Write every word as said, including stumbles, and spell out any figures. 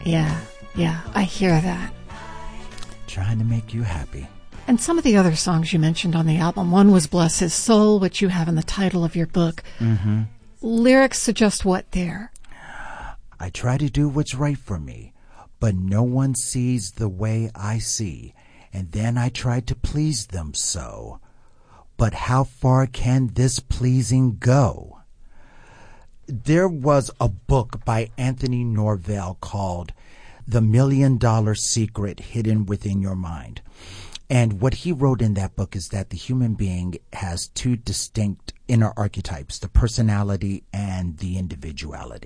Yeah, yeah, I hear that. Trying to make you happy. And some of the other songs you mentioned on the album, one was Bless His Soul, which you have in the title of your book. Mm-hmm. Lyrics suggest what there? I try to do what's right for me, but no one sees the way I see, and then I try to please them so. But how far can this pleasing go? There was a book by Anthony Norvell called The Million Dollar Secret Hidden Within Your Mind. And what he wrote in that book is that the human being has two distinct inner archetypes, the personality and the individuality.